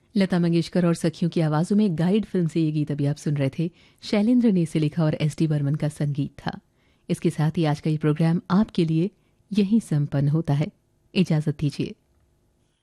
लता मंगेशकर और सखियों की आवाज़ों में गाइड फिल्म से ये गीत अभी आप सुन रहे थे। शैलेंद्र ने इसे लिखा और एस डी बर्मन का संगीत था। इसके साथ ही आज का ये प्रोग्राम आपके लिए यहीं संपन्न होता है। इजाज़त दीजिए।